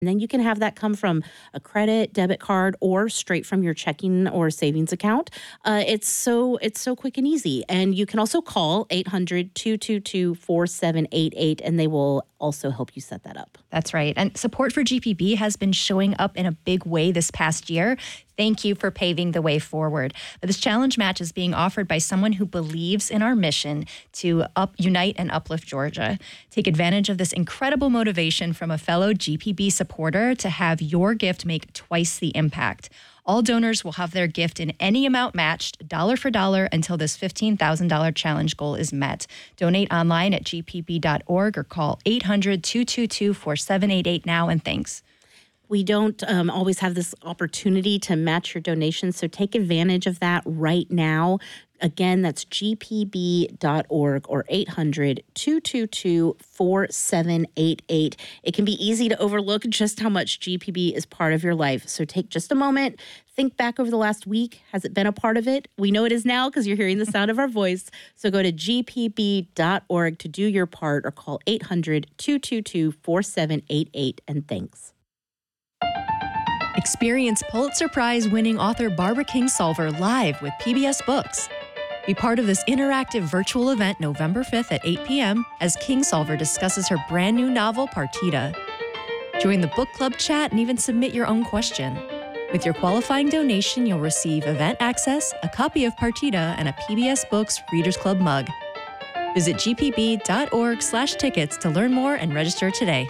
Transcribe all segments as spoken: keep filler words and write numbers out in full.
And then you can have that come from a credit, debit card, or straight from your checking or savings account. Uh, it's so it's so quick and easy. And you can also call eight hundred, two two two, four seven eight eight, and they will also help you set that up. That's right. And support for G P B has been showing up in a big way this past year. Thank you for paving the way forward. But this challenge match is being offered by someone who believes in our mission to up, unite and uplift Georgia. Take advantage of this incredible motivation from a fellow G P B supporter to have your gift make twice the impact. All donors will have their gift in any amount matched, dollar for dollar, until this fifteen thousand dollars challenge goal is met. Donate online at g p b dot org or call eight hundred, two two two, four seven eight eight now, and thanks. We don't um, always have this opportunity to match your donations, so take advantage of that right now. Again, that's g p b dot org or eight hundred, two two two, four seven eight eight. It can be easy to overlook just how much G P B is part of your life. So take just a moment, think back over the last week. Has it been a part of it? We know it is now because you're hearing the sound of our voice. So go to g p b dot org to do your part or call eight hundred, two two two, four seven eight eight, and thanks. Experience Pulitzer Prize-winning author Barbara Kingsolver live with P B S Books. Be part of this interactive virtual event November fifth at eight p.m. as Kingsolver discusses her brand new novel, Partita. Join the book club chat and even submit your own question. With your qualifying donation, you'll receive event access, a copy of Partita, and a P B S Books Readers Club mug. Visit g p b dot org slash tickets to learn more and register today.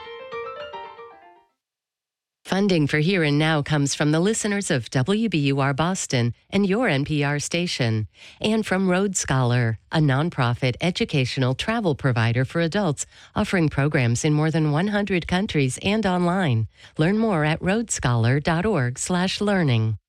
Funding for Here and Now comes from the listeners of W B U R Boston and your N P R station, and from Road Scholar, a nonprofit educational travel provider for adults offering programs in more than one hundred countries and online. Learn more at road scholar dot org slash learning.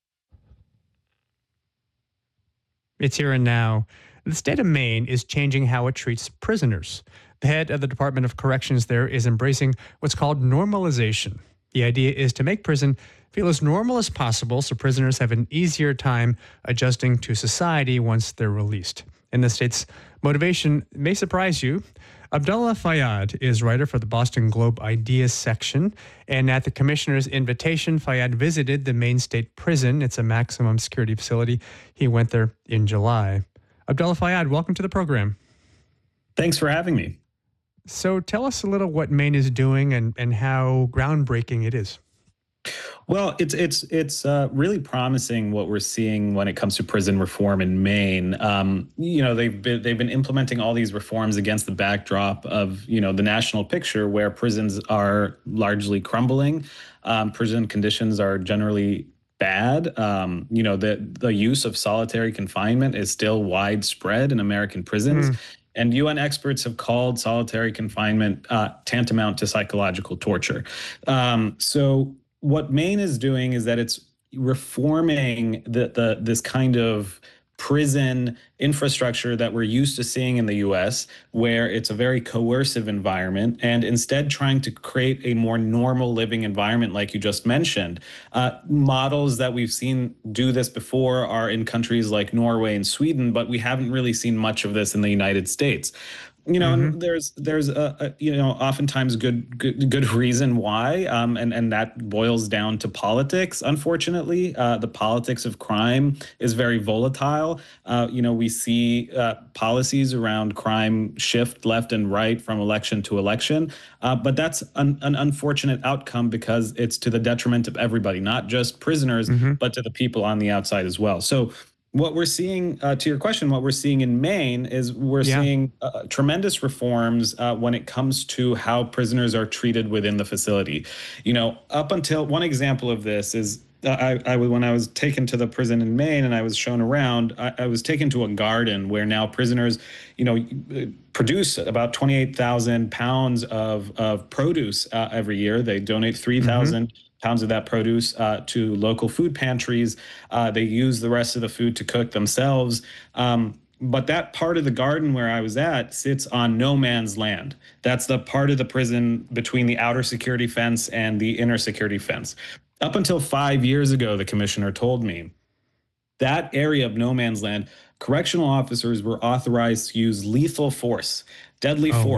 It's Here and Now. The state of Maine is changing how it treats prisoners. The head of the Department of Corrections there is embracing what's called normalization. The idea is to make prison feel as normal as possible so prisoners have an easier time adjusting to society once they're released. And the state's motivation may surprise you. Abdullah Fayyad is writer for the Boston Globe Ideas section. And at the commissioner's invitation, Fayyad visited the Maine State Prison. It's a maximum security facility. He went there in July. Abdullah Fayyad, welcome to the program. Thanks for having me. So tell us a little what Maine is doing and, and how groundbreaking it is. Well, it's it's it's uh, really promising what we're seeing when it comes to prison reform in Maine. Um, you know, they've been they've been implementing all these reforms against the backdrop of, you know, the national picture where prisons are largely crumbling. Um, prison conditions are generally bad. Um, you know, the the use of solitary confinement is still widespread in American prisons. Mm. And U N experts have called solitary confinement uh, tantamount to psychological torture. Um, so what Maine is doing is that it's reforming the, the this kind of prison infrastructure that we're used to seeing in the U S, where it's a very coercive environment, and instead trying to create a more normal living environment, like you just mentioned. Uh, models that we've seen do this before are in countries like Norway and Sweden, but we haven't really seen much of this in the United States. You know, mm-hmm. and there's there's a, a you know oftentimes good good good reason why, um, and and that boils down to politics. Unfortunately, uh, the politics of crime is very volatile. Uh, you know, we see uh, policies around crime shift left and right from election to election, uh, but that's an, an unfortunate outcome because it's to the detriment of everybody, not just prisoners, mm-hmm. but to the people on the outside as well. So. What we're seeing, uh, to your question, what we're seeing in Maine is we're yeah. seeing uh, tremendous reforms uh, when it comes to how prisoners are treated within the facility. You know, up until one example of this is uh, I, I when I was taken to the prison in Maine and I was shown around, I, I was taken to a garden where now prisoners, you know, produce about twenty-eight thousand pounds of, of produce uh, every year. They donate three thousand mm-hmm. pounds of that produce uh, to local food pantries. Uh, they use the rest of the food to cook themselves. Um, but that part of the garden where I was at sits on no man's land. That's the part of the prison between the outer security fence and the inner security fence. Up until five years ago, the commissioner told me, that area of no man's land, correctional officers were authorized to use lethal force, deadly oh, force, wow.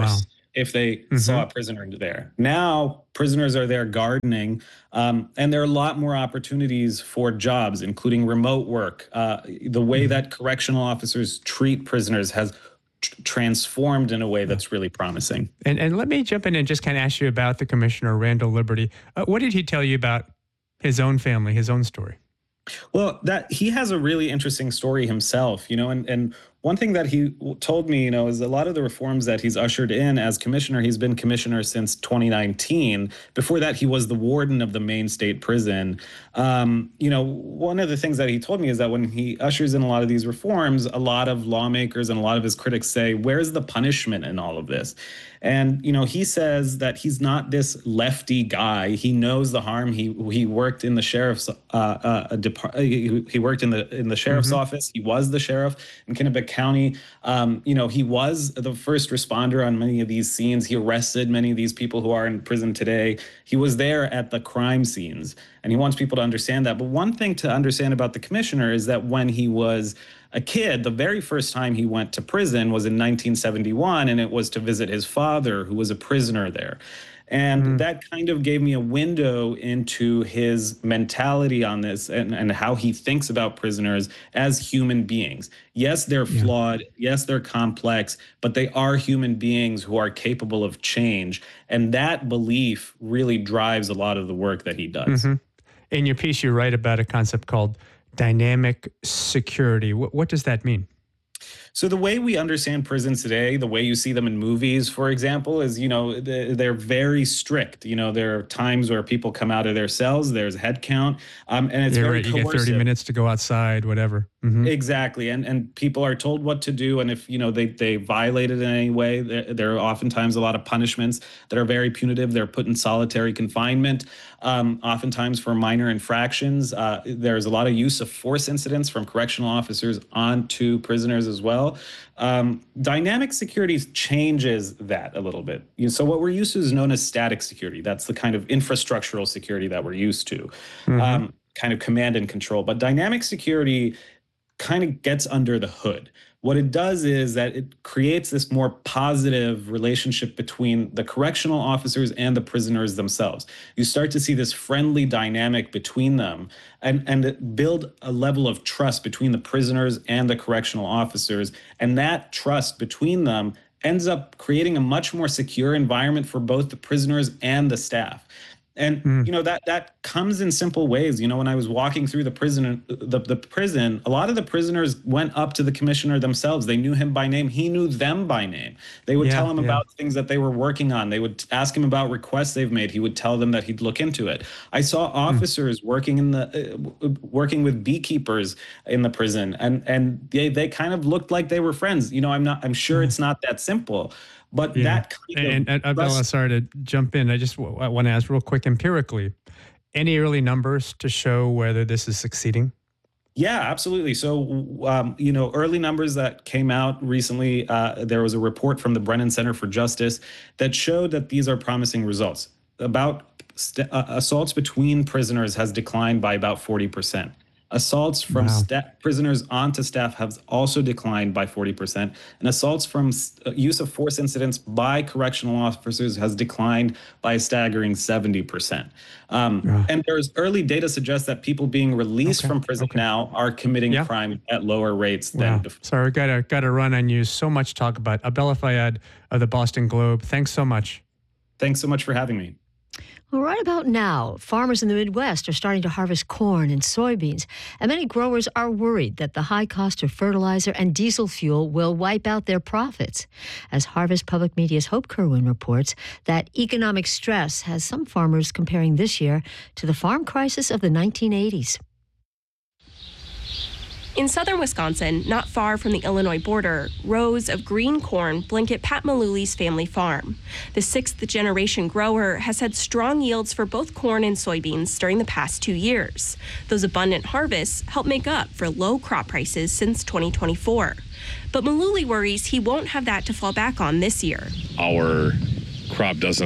if they Mm-hmm. saw a prisoner there. Now, prisoners are there gardening, um, and there are a lot more opportunities for jobs, including remote work. Uh, the way mm-hmm. that correctional officers treat prisoners has tr- transformed in a way that's really promising. And and let me jump in and just kind of ask you about the commissioner, Randall Liberty. Uh, what did he tell you about his own family, his own story? Well, that he has a really interesting story himself, you know, and, and one thing that he told me, you know, is a lot of the reforms that he's ushered in as commissioner. He's been commissioner since twenty nineteen. Before that, he was the warden of the Maine State Prison. Um, you know, one of the things that he told me is that when he ushers in a lot of these reforms, a lot of lawmakers and a lot of his critics say, where's the punishment in all of this? And, you know, he says that he's not this lefty guy. He knows the harm. He he worked in the sheriff's uh, uh, depart- he, he worked in the in the sheriff's mm-hmm. office. He was the sheriff in Kennebec County. Um, you know, he was the first responder on many of these scenes. He arrested many of these people who are in prison today. He was there at the crime scenes, and he wants people to understand that. But one thing to understand about the commissioner is that when he was a kid, the very first time he went to prison was in nineteen seventy-one, and it was to visit his father, who was a prisoner there. And mm. that kind of gave me a window into his mentality on this and, and how he thinks about prisoners as human beings. Yes, they're yeah. flawed. Yes, they're complex, but they are human beings who are capable of change. And that belief really drives a lot of the work that he does. Mm-hmm. In your piece, you write about a concept called dynamic security. What, what does that mean? So the way we understand prisons today, the way you see them in movies, for example, is, you know, they're very strict. You know, there are times where people come out of their cells, there's head count, um, and it's yeah, very right. You coercive. get thirty minutes to go outside, whatever. Mm-hmm. Exactly. And and people are told what to do. And if, you know, they, they violate it in any way, there, there are oftentimes a lot of punishments that are very punitive. They're put in solitary confinement, um, oftentimes for minor infractions. Uh, there's a lot of use of force incidents from correctional officers onto prisoners as well. Um, dynamic security changes that a little bit. You know, so what we're used to is known as static security. That's the kind of infrastructural security that we're used to, mm-hmm. um, kind of command and control. But dynamic security kind of gets under the hood. What it does is that it creates this more positive relationship between the correctional officers and the prisoners themselves. You start to see this friendly dynamic between them and, and build a level of trust between the prisoners and the correctional officers. And that trust between them ends up creating a much more secure environment for both the prisoners and the staff. And, mm. you know, that that comes in simple ways. You know, when I was walking through the prison, the, the prison, a lot of the prisoners went up to the commissioner themselves. They knew him by name. He knew them by name. They would yeah, tell him yeah. about things that they were working on. They would ask him about requests they've made. He would tell them that he'd look into it. I saw officers mm. working in the uh, working with beekeepers in the prison, and and they they kind of looked like they were friends. You know, I'm not. I'm sure mm. it's not that simple. But yeah. that kind and, of... And, Abdullah, sorry to jump in. I just w- I want to ask real quick, empirically, any early numbers to show whether this is succeeding? Yeah, absolutely. So, um, you know, early numbers that came out recently, uh, there was a report from the Brennan Center for Justice that showed that these are promising results. About st- uh, assaults between prisoners has declined by about forty percent. Assaults from wow. sta- prisoners onto staff have also declined by forty percent. And assaults from uh, use of force incidents by correctional officers has declined by a staggering seventy percent. Um, yeah. And there's early data suggests that people being released okay. from prison okay. now are committing yeah. crime at lower rates than wow. before. Sorry, got to got to run on you. So much to talk about. Abdullah Fayyad of the Boston Globe. Thanks so much. Thanks so much for having me. Well, right about now, farmers in the Midwest are starting to harvest corn and soybeans, and many growers are worried that the high cost of fertilizer and diesel fuel will wipe out their profits. As Harvest Public Media's Hope Kerwin reports, that economic stress has some farmers comparing this year to the farm crisis of the nineteen eighties. In southern Wisconsin, not far from the Illinois border, rows of green corn blanket Pat Maluli's family farm. The sixth-generation grower has had strong yields for both corn and soybeans during the past two years. Those abundant harvests help make up for low crop prices since twenty twenty-four. But Maluli worries he won't have that to fall back on this year. Our crop doesn't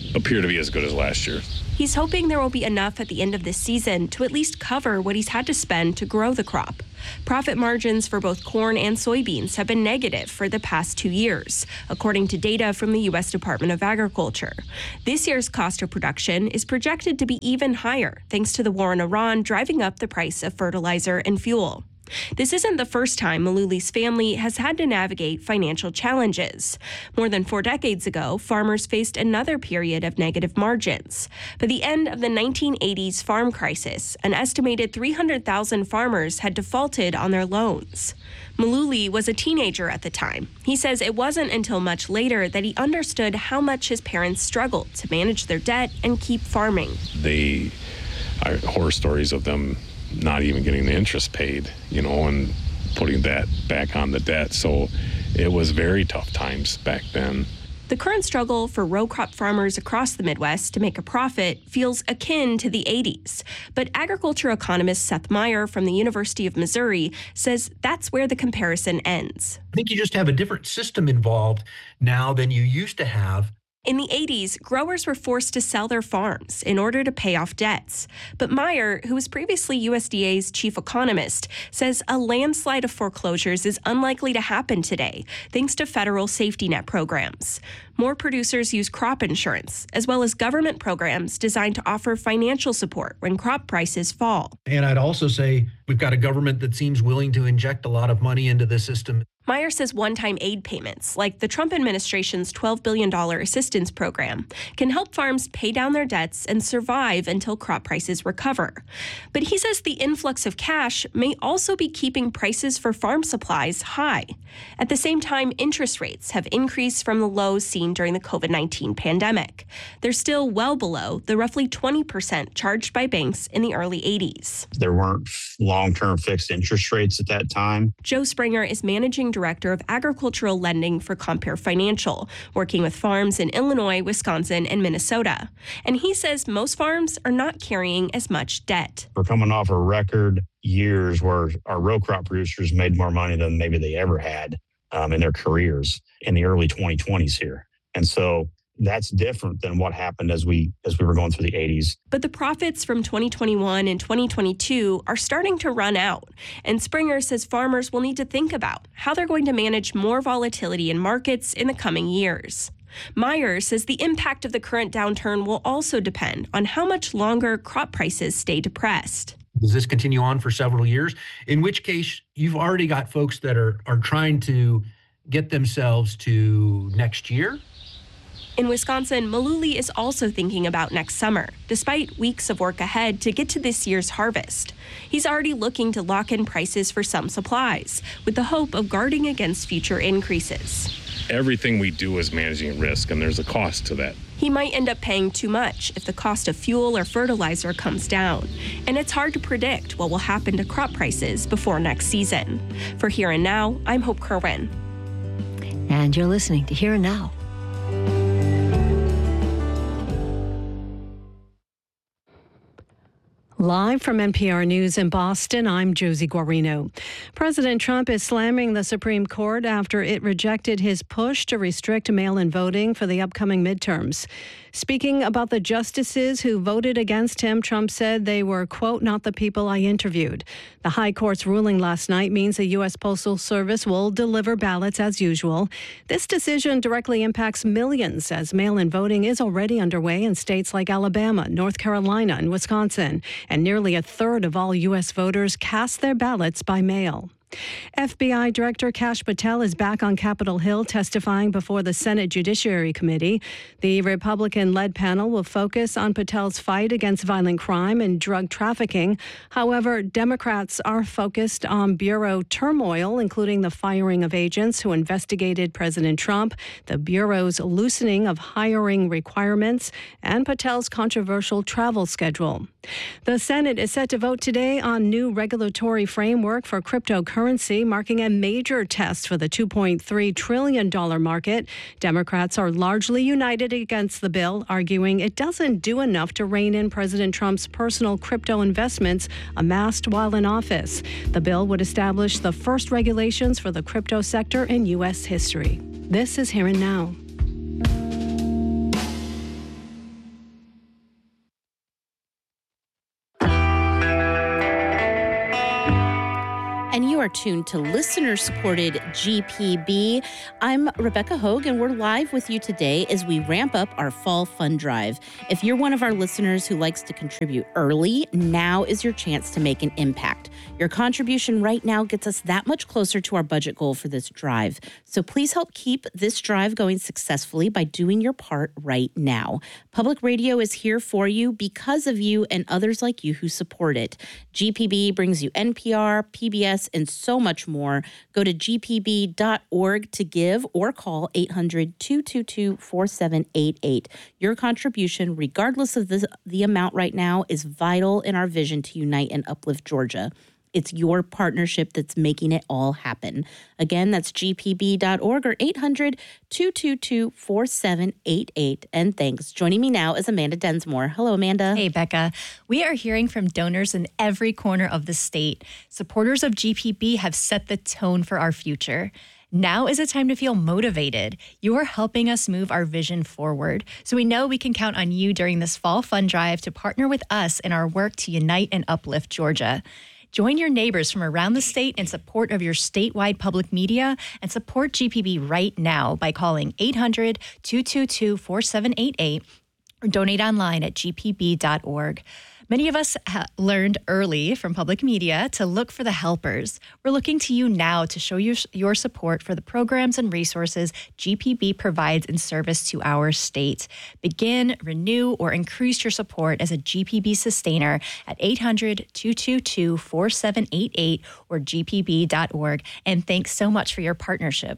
appear to be as good as last year. He's hoping there will be enough at the end of this season to at least cover what he's had to spend to grow the crop. Profit margins for both corn and soybeans have been negative for the past two years, according to data from the U S Department of Agriculture. This year's cost of production is projected to be even higher, thanks to the war in Iran driving up the price of fertilizer and fuel. This isn't the first time Malouly's family has had to navigate financial challenges. More than four decades ago, farmers faced another period of negative margins. By the end of the nineteen eighties farm crisis, an estimated three hundred thousand farmers had defaulted on their loans. Malouly was a teenager at the time. He says it wasn't until much later that he understood how much his parents struggled to manage their debt and keep farming. They are horror stories of them not even getting the interest paid, you know, and putting that back on the debt. So it was very tough times back then. The current struggle for row crop farmers across the Midwest to make a profit feels akin to the eighties. But agriculture economist Seth Meyer from the University of Missouri says that's where the comparison ends. I think you just have a different system involved now than you used to have. In the eighties, growers were forced to sell their farms in order to pay off debts. But Meyer, who was previously U S D A's chief economist, says a landslide of foreclosures is unlikely to happen today, thanks to federal safety net programs. More producers use crop insurance, as well as government programs designed to offer financial support when crop prices fall. And I'd also say we've got a government that seems willing to inject a lot of money into the system. Meyer says one-time aid payments, like the Trump administration's twelve billion dollars assistance program, can help farms pay down their debts and survive until crop prices recover. But he says the influx of cash may also be keeping prices for farm supplies high. At the same time, interest rates have increased from the lows seen during the COVID nineteen pandemic. They're still well below the roughly twenty percent charged by banks in the early eighties. There weren't long-term fixed interest rates at that time. Joe Springer is managing director of agricultural lending for Compare Financial, working with farms in Illinois, Wisconsin, and Minnesota. And he says most farms are not carrying as much debt. We're coming off a record years where our row crop producers made more money than maybe they ever had um, in their careers in the early twenty twenties here. And so that's different than what happened as we as we were going through the eighties. But the profits from twenty twenty-one and twenty twenty-two are starting to run out. And Springer says farmers will need to think about how they're going to manage more volatility in markets in the coming years. Meyer says the impact of the current downturn will also depend on how much longer crop prices stay depressed. Does this continue on for several years? In which case, you've already got folks that are, are trying to get themselves to next year. In Wisconsin, Malouly is also thinking about next summer, despite weeks of work ahead to get to this year's harvest. He's already looking to lock in prices for some supplies, with the hope of guarding against future increases. Everything we do is managing risk, and there's a cost to that. He might end up paying too much if the cost of fuel or fertilizer comes down. And it's hard to predict what will happen to crop prices before next season. For Here and Now, I'm Hope Kerwin. And you're listening to Here and Now. Live from N P R News in Boston, I'm Josie Guarino. President Trump is slamming the Supreme Court after it rejected his push to restrict mail-in voting for the upcoming midterms. Speaking about the justices who voted against him, Trump said they were, quote, not the people I interviewed. The High Court's ruling last night means the U S Postal Service will deliver ballots as usual. This decision directly impacts millions, as mail-in voting is already underway in states like Alabama, North Carolina, and Wisconsin. And nearly a third of all U S voters cast their ballots by mail. F B I Director Kash Patel is back on Capitol Hill testifying before the Senate Judiciary Committee. The Republican-led panel will focus on Patel's fight against violent crime and drug trafficking. However, Democrats are focused on Bureau turmoil, including the firing of agents who investigated President Trump, the Bureau's loosening of hiring requirements, and Patel's controversial travel schedule. The Senate is set to vote today on new regulatory framework for cryptocurrency, marking a major test for the two point three trillion dollars market. Democrats are largely united against the bill, arguing it doesn't do enough to rein in President Trump's personal crypto investments amassed while in office. The bill would establish the first regulations for the crypto sector in U S history. This is Here and Now. are tuned to listener-supported G P B. I'm Rebecca Hogue, and we're live with you today as we ramp up our Fall Fund Drive. If you're one of our listeners who likes to contribute early, now is your chance to make an impact. Your contribution right now gets us that much closer to our budget goal for this drive. So please help keep this drive going successfully by doing your part right now. Public radio is here for you because of you and others like you who support it. G P B brings you N P R, P B S, and so much more. Go to g p b dot org to give or call eight hundred, two two two, four seven eight eight. Your contribution, regardless of the, the amount right now, is vital in our vision to unite and uplift Georgia. It's your partnership that's making it all happen. Again, that's g p b dot org or eight hundred, two two two, four seven eight eight. And thanks. Joining me now is Amanda Densmore. Hello, Amanda. Hey, Becca. We are hearing from donors in every corner of the state. Supporters of G P B have set the tone for our future. Now is a time to feel motivated. You are helping us move our vision forward. So we know we can count on you during this Fall Fund Drive to partner with us in our work to unite and uplift Georgia. Join your neighbors from around the state in support of your statewide public media and support G P B right now by calling eight hundred, two two two, four seven eight eight or donate online at g p b dot org. Many of us ha- learned early from public media to look for the helpers. We're looking to you now to show you your support for the programs and resources G P B provides in service to our state. Begin, renew, or increase your support as a G P B sustainer at eight hundred, two two two, four seven eight eight or g p b dot org. And thanks so much for your partnership.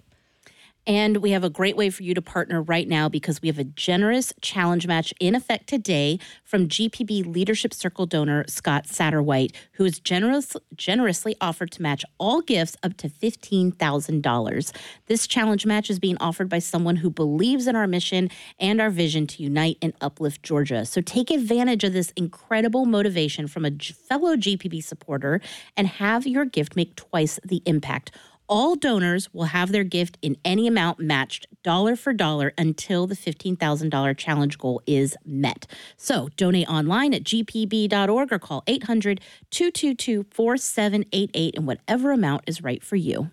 And we have a great way for you to partner right now because we have a generous challenge match in effect today from G P B Leadership Circle donor Scott Satterwhite, who is generous, generously offered to match all gifts up to fifteen thousand dollars. This challenge match is being offered by someone who believes in our mission and our vision to unite and uplift Georgia. So take advantage of this incredible motivation from a fellow G P B supporter and have your gift make twice the impact. All donors will have their gift in any amount matched dollar for dollar until the fifteen thousand dollars challenge goal is met. So donate online at g p b dot org or call eight hundred, two two two, four seven eight eight in whatever amount is right for you.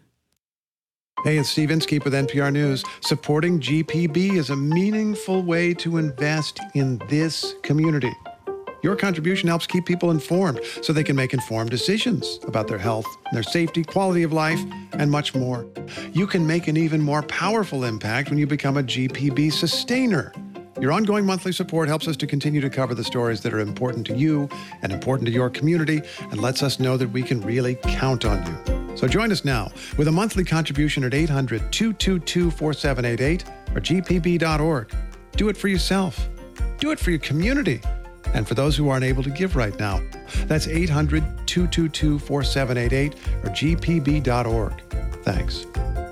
Hey, it's Steve Inskeep with N P R News. Supporting G P B is a meaningful way to invest in this community. Your contribution helps keep people informed so they can make informed decisions about their health, their safety, quality of life, and much more. You can make an even more powerful impact when you become a G P B sustainer. Your ongoing monthly support helps us to continue to cover the stories that are important to you and important to your community and lets us know that we can really count on you. So join us now with a monthly contribution at eight hundred, two two two, four seven eight eight or g p b dot org. Do it for yourself. Do it for your community. And for those who aren't able to give right now, that's eight hundred, two two two, four seven eight eight or g p b dot org. Thanks.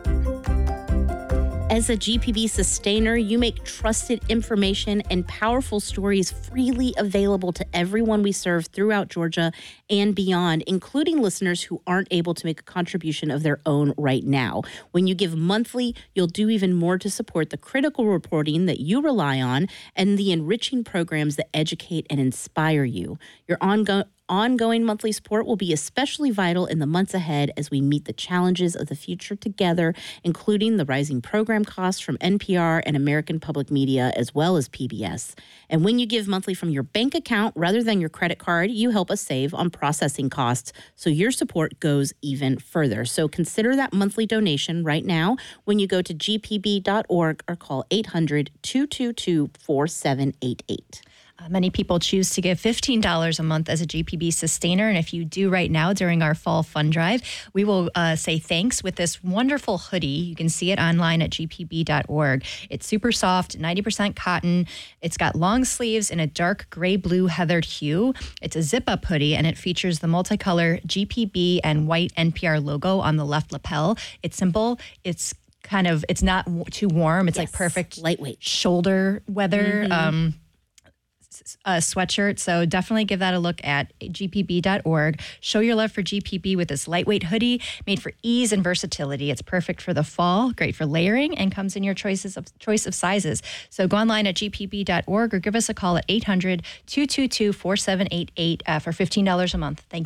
As a G P B sustainer, you make trusted information and powerful stories freely available to everyone we serve throughout Georgia and beyond, including listeners who aren't able to make a contribution of their own right now. When you give monthly, you'll do even more to support the critical reporting that you rely on and the enriching programs that educate and inspire you. Your ongoing Ongoing monthly support will be especially vital in the months ahead as we meet the challenges of the future together, including the rising program costs from N P R and American Public Media, as well as P B S. And when you give monthly from your bank account rather than your credit card, you help us save on processing costs, so your support goes even further. So consider that monthly donation right now when you go to g p b dot org or call eight hundred, two two two, four seven eight eight. Uh, many people choose to give fifteen dollars a month as a G P B sustainer. And if you do right now during our Fall Fund Drive, we will uh, say thanks with this wonderful hoodie. You can see it online at g p b dot org. It's super soft, ninety percent cotton. It's got long sleeves in a dark gray blue heathered hue. It's a zip-up hoodie, and it features the multicolor G P B and white N P R logo on the left lapel. It's simple. It's kind of, it's not w- too warm. It's yes. like perfect lightweight shoulder weather. Mm-hmm. Um, a sweatshirt. So definitely give that a look at g p b dot org. Show your love for G P B with this lightweight hoodie made for ease and versatility. It's perfect for the fall, great for layering, and comes in your choices of choice of sizes. So go online at g p b dot org or give us a call at eight hundred, two two two, four seven eight eight uh, for fifteen dollars a month. Thank you.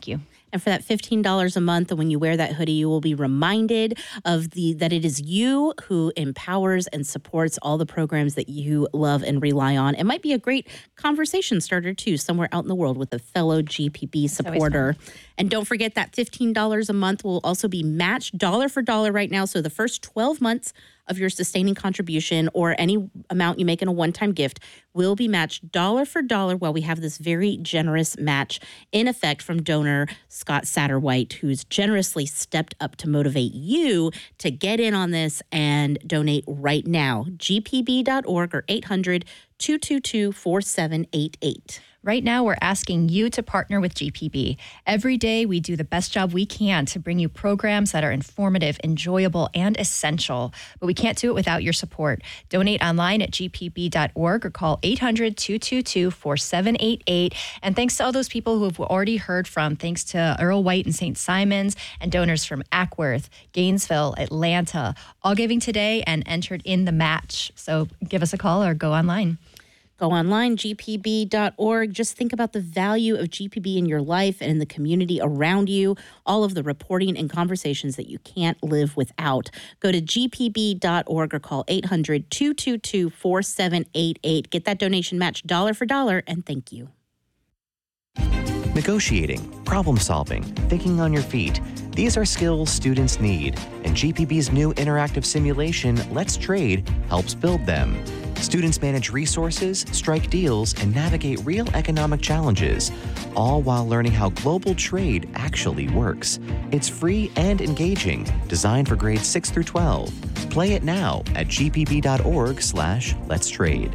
And for that fifteen dollars a month, and when you wear that hoodie, you will be reminded of the that it is you who empowers and supports all the programs that you love and rely on. It might be a great conversation starter, too, somewhere out in the world with a fellow G P B supporter. And don't forget that fifteen dollars a month will also be matched dollar for dollar right now. So the first twelve months of your sustaining contribution or any amount you make in a one-time gift will be matched dollar for dollar while we have this very generous match in effect from donor Scott Satterwhite, who's generously stepped up to motivate you to get in on this and donate right now. G P B dot org or eight hundred, two two two, four seven eight eight. Right now, we're asking you to partner with G P B. Every day, we do the best job we can to bring you programs that are informative, enjoyable, and essential. But we can't do it without your support. Donate online at G P B dot org or call eight hundred, two two two, four seven eight eight. And thanks to all those people who have already heard from. Thanks to Earl White and Saint Simons and donors from Ackworth, Gainesville, Atlanta, all giving today and entered in the match. So give us a call or go online. Go online, G P B dot org. Just think about the value of G P B in your life and in the community around you, all of the reporting and conversations that you can't live without. Go to G P B dot org or call eight hundred, two two two, four seven eight eight. Get that donation matched dollar for dollar, and thank you. Negotiating, problem solving, thinking on your feet. These are skills students need, and G P B's new interactive simulation, Let's Trade, helps build them. Students manage resources, strike deals, and navigate real economic challenges, all while learning how global trade actually works. It's free and engaging, designed for grades six through twelve. Play it now at G P B dot org slash let's trade.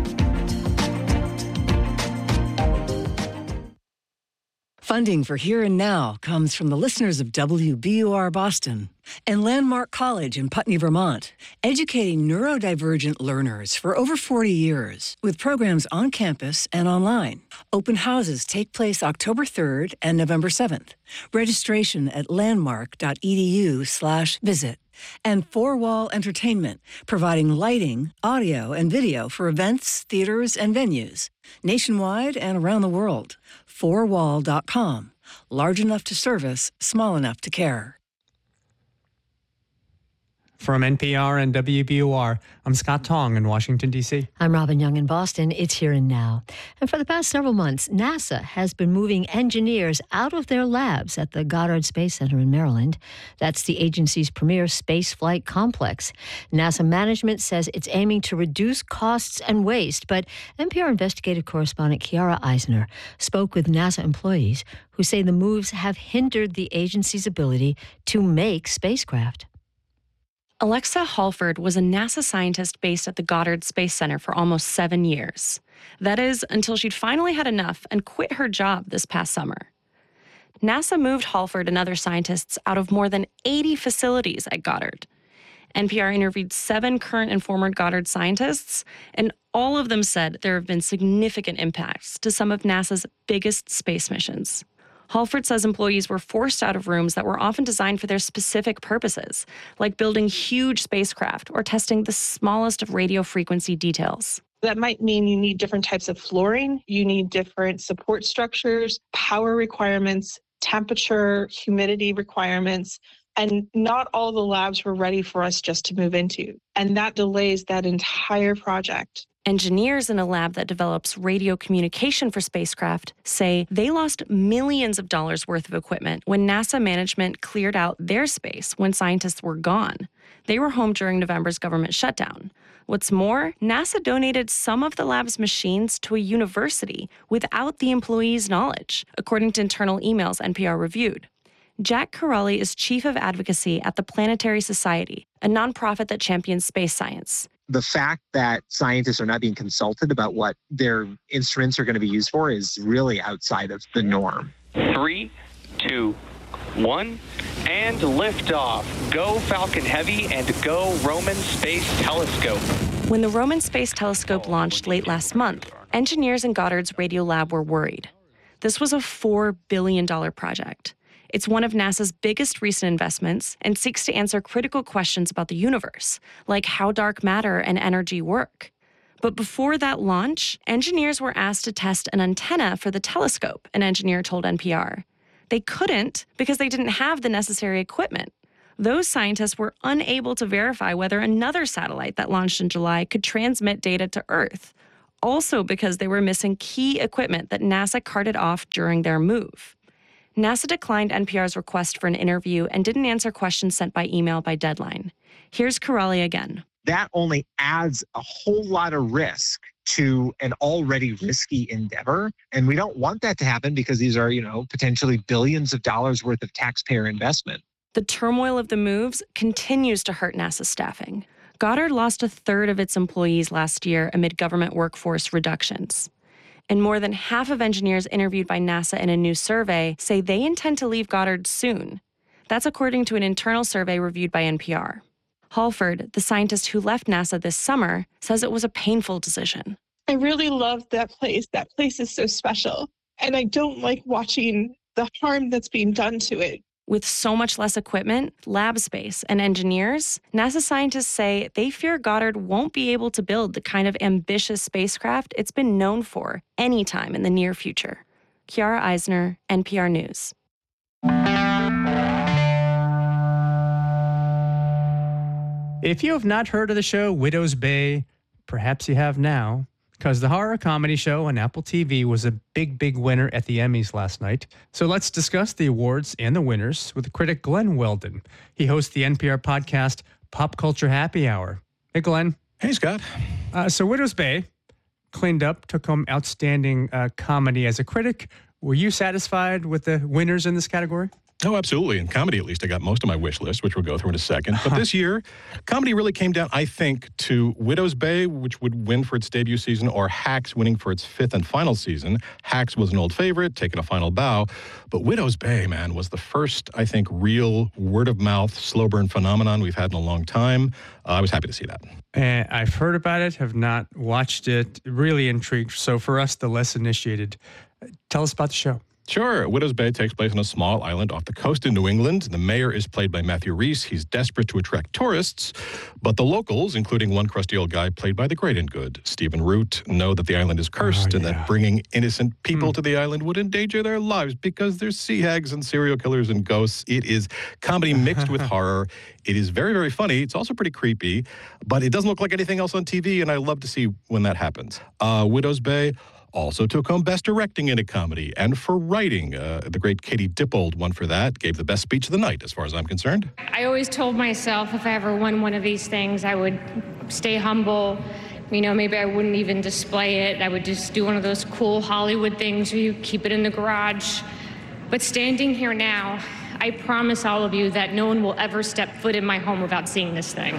Funding for Here and Now comes from the listeners of W B U R Boston and Landmark College in Putney, Vermont, educating neurodivergent learners for over forty years with programs on campus and online. Open houses take place October third and November seventh. Registration at landmark.edu slash visit. And Four Wall Entertainment, providing lighting, audio, and video for events, theaters, and venues, nationwide and around the world. four wall dot com. Large enough to service, small enough to care. From N P R and W B U R, I'm Scott Tong in Washington, D C. I'm Robin Young in Boston. It's Here and Now. And for the past several months, NASA has been moving engineers out of their labs at the Goddard Space Center in Maryland. That's the agency's premier space flight complex. NASA management says it's aiming to reduce costs and waste, but N P R investigative correspondent Kiara Eisner spoke with NASA employees who say the moves have hindered the agency's ability to make spacecraft. Alexa Halford was a NASA scientist based at the Goddard Space Center for almost seven years. That is, until she'd finally had enough and quit her job this past summer. NASA moved Halford and other scientists out of more than eighty facilities at Goddard. N P R interviewed seven current and former Goddard scientists, and all of them said there have been significant impacts to some of NASA's biggest space missions. Halford says employees were forced out of rooms that were often designed for their specific purposes, like building huge spacecraft or testing the smallest of radio frequency details. That might mean you need different types of flooring, you need different support structures, power requirements, temperature, humidity requirements, and not all the labs were ready for us just to move into. And that delays that entire project. Engineers in a lab that develops radio communication for spacecraft say they lost millions of dollars worth of equipment when NASA management cleared out their space when scientists were gone. They were home during November's government shutdown. What's more, NASA donated some of the lab's machines to a university without the employees' knowledge, according to internal emails N P R reviewed. Jack Corrali is chief of advocacy at the Planetary Society, a nonprofit that champions space science. The fact that scientists are not being consulted about what their instruments are going to be used for is really outside of the norm. Three, two, one, and liftoff. Go Falcon Heavy and go Roman Space Telescope. When the Roman Space Telescope launched late last month, engineers in Goddard's Radiolab were worried. This was a four billion dollars project. It's one of NASA's biggest recent investments and seeks to answer critical questions about the universe, like how dark matter and energy work. But before that launch, engineers were asked to test an antenna for the telescope, an engineer told N P R. They couldn't because they didn't have the necessary equipment. Those scientists were unable to verify whether another satellite that launched in July could transmit data to Earth, also because they were missing key equipment that NASA carted off during their move. NASA declined N P R's request for an interview and didn't answer questions sent by email by deadline. Here's Kiraly again. That only adds a whole lot of risk to an already risky endeavor. And we don't want that to happen because these are, you know, potentially billions of dollars worth of taxpayer investment. The turmoil of the moves continues to hurt NASA's staffing. Goddard lost a third of its employees last year amid government workforce reductions. And more than half of engineers interviewed by NASA in a new survey say they intend to leave Goddard soon. That's according to an internal survey reviewed by N P R. Halford, the scientist who left NASA this summer, says it was a painful decision. I really love that place. That place is so special. And I don't like watching the harm that's being done to it. With so much less equipment, lab space, and engineers, NASA scientists say they fear Goddard won't be able to build the kind of ambitious spacecraft it's been known for anytime in the near future. Kiara Eisner, N P R News. If you have not heard of the show Widow's Bay, perhaps you have now, because the horror comedy show on Apple T V was a big, big winner at the Emmys last night. So let's discuss the awards and the winners with critic Glenn Weldon. He hosts the N P R podcast Pop Culture Happy Hour. Hey, Glenn. Hey, Scott. Uh, so Widow's Bay cleaned up, took home outstanding uh, comedy as a critic. Were you satisfied with the winners in this category? Oh, absolutely. In comedy, at least, I got most of my wish list, which we'll go through in a second. But this year, comedy really came down, I think, to Widow's Bay, which would win for its debut season, or Hacks winning for its fifth and final season. Hacks was an old favorite, taking a final bow. But Widow's Bay, man, was the first, I think, real word-of-mouth, slow-burn phenomenon we've had in a long time. Uh, I was happy to see that. And I've heard about it, have not watched it, really intrigued. So for us, the less initiated, tell us about the show. Sure. Widow's Bay takes place on a small island off the coast in New England. The mayor is played by Matthew Rhys. He's desperate to attract tourists, but the locals, including one crusty old guy played by the great and good Stephen Root, know that the island is cursed oh, and yeah. that bringing innocent people hmm. to the island would endanger their lives because there's sea hags and serial killers and ghosts. It is comedy mixed with horror. It is very, very funny. It's also pretty creepy, but it doesn't look like anything else on T V, and I love to see when that happens. Uh, Widow's Bay also took home Best Directing in a Comedy, and for writing. Uh, the great Katie Dippold won for that, gave the best speech of the night, as far as I'm concerned. I always told myself if I ever won one of these things, I would stay humble. You know, maybe I wouldn't even display it. I would just do one of those cool Hollywood things where you keep it in the garage. But standing here now, I promise all of you that no one will ever step foot in my home without seeing this thing.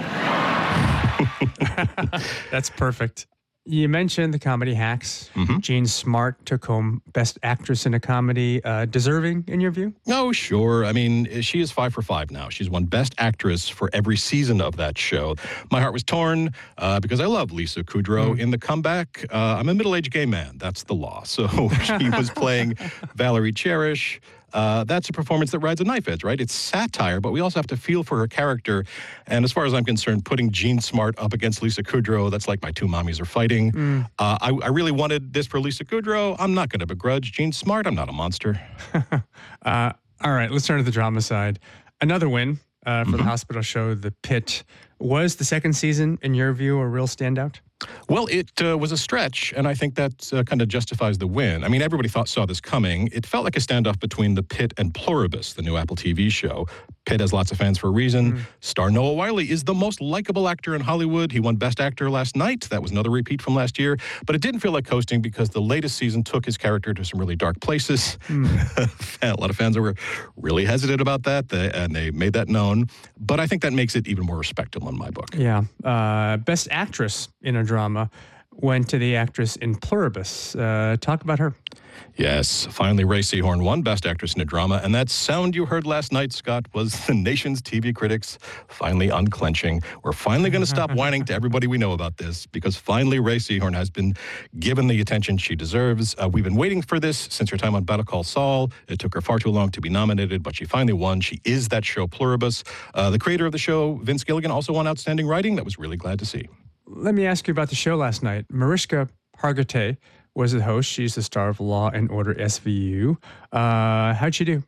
That's perfect. You mentioned the comedy Hacks. Mm-hmm. Jean Smart took home Best Actress in a Comedy. Uh, deserving, in your view? Oh, sure. I mean, she is five for five now. She's won Best Actress for every season of that show. My heart was torn uh, because I love Lisa Kudrow. Mm. In The Comeback, uh, I'm a middle-aged gay man. That's the law. So she was playing Valerie Cherish. Uh, that's a performance that rides a knife edge, right? It's satire, but we also have to feel for her character. And as far as I'm concerned, putting Jean Smart up against Lisa Kudrow, that's like my two mommies are fighting. Mm. Uh, I, I really wanted this for Lisa Kudrow. I'm not going to begrudge Jean Smart. I'm not a monster. uh, all right, let's turn to the drama side. Another win uh, for mm-hmm. the hospital show, The Pit. Was the second season, in your view, a real standout? Well, it uh, was a stretch, and I think that uh, kind of justifies the win. I mean, everybody thought saw this coming. It felt like a standoff between The Pit and Pluribus, the new Apple T V show. Pitt has lots of fans for a reason. Mm. Star Noah Wyle is the most likable actor in Hollywood. He won Best Actor last night. That was another repeat from last year. But it didn't feel like coasting because the latest season took his character to some really dark places. Mm. A lot of fans were really hesitant about that, they, and they made that known. But I think that makes it even more respectable in my book. Yeah. Uh, Best Actress in a Drama went to the actress in Pluribus. Uh, talk about her. Yes, finally Ray Seahorn won Best Actress in a Drama, and that sound you heard last night, Scott, was the nation's T V critics finally unclenching. We're finally going to stop whining to everybody we know about this, because finally Ray Seahorn has been given the attention she deserves. Uh, we've been waiting for this since her time on Better Call Saul. It took her far too long to be nominated, but she finally won. She is that show Pluribus. Uh, the creator of the show, Vince Gilligan, also won Outstanding Writing. That was really glad to see. Let me ask you about the show last night. Mariska Hargitay was the host. She's the star of Law and Order S V U. Uh, how'd she do?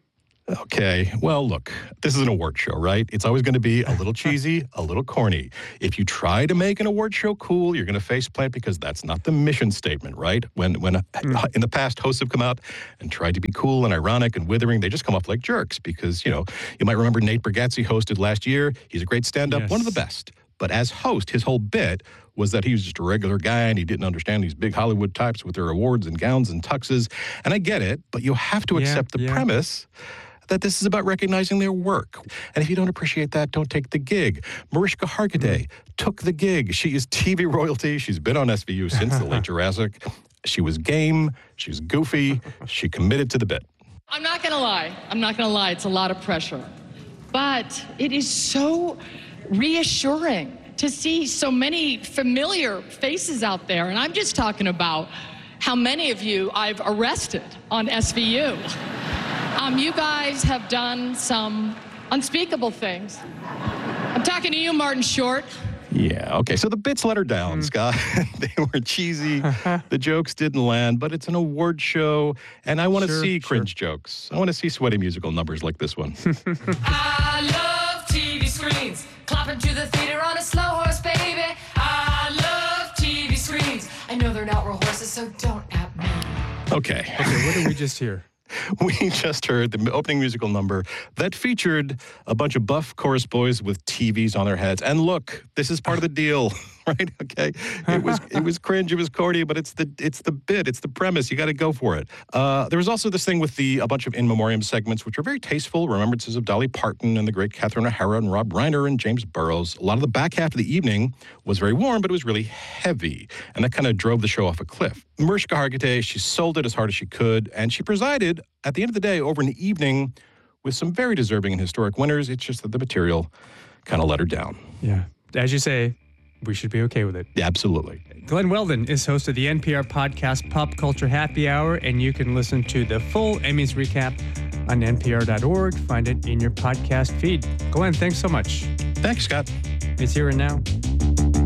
Okay, well, look, this is an award show, right? It's always going to be a little cheesy, a little corny. If you try to make an award show cool, you're going to faceplant because that's not the mission statement, right? When, when mm. in the past, hosts have come out and tried to be cool and ironic and withering, they just come off like jerks because, you know, you might remember Nate Bargatze hosted last year. He's a great stand-up, yes. one of the best. But as host, his whole bit was that he was just a regular guy and he didn't understand these big Hollywood types with their awards and gowns and tuxes. And I get it, but you have to accept yeah, the yeah. premise that this is about recognizing their work. And if you don't appreciate that, don't take the gig. Mariska Hargitay mm. took the gig. She is T V royalty. She's been on S V U since the late Jurassic. She was game. She was goofy. She committed to the bit. I'm not going to lie. I'm not going to lie. It's a lot of pressure. But it is so reassuring to see so many familiar faces out there. And I'm just talking about how many of you I've arrested on S V U. Um, you guys have done some unspeakable things. I'm talking to you, Martin Short. Yeah, okay, so the bits let her down, mm. Scott. They were cheesy. The jokes didn't land, but it's an award show, and I want to sure, see cringe sure. jokes. I want to see sweaty musical numbers like this one. I love T V screens. Clopping to the theater on a slow horse, baby. I love T V screens. I know they're not real horses, so don't at me. Okay. Okay, what did we just hear? We just heard the opening musical number that featured a bunch of buff chorus boys with T Vs on their heads. And look, this is part of the deal, right? Okay, it was it was cringe, it was corny, but it's the it's the bit, it's the premise. You got to go for it. Uh, there was also this thing with the a bunch of in memoriam segments, which were very tasteful remembrances of Dolly Parton and the great Catherine O'Hara and Rob Reiner and James Burrows. A lot of the back half of the evening was very warm, but it was really heavy, and that kind of drove the show off a cliff. Mariska Hargitay, she sold it as hard as she could, and she presided at the end of the day over an evening with some very deserving and historic winners. It's just that the material kind of let her down. Yeah. As you say, we should be okay with it. Yeah, absolutely. Glenn Weldon is host of the N P R podcast Pop Culture Happy Hour, and you can listen to the full Emmys recap on N P R dot org. Find it in your podcast feed. Glenn, thanks so much. Thanks, Scott. It's Here and Now.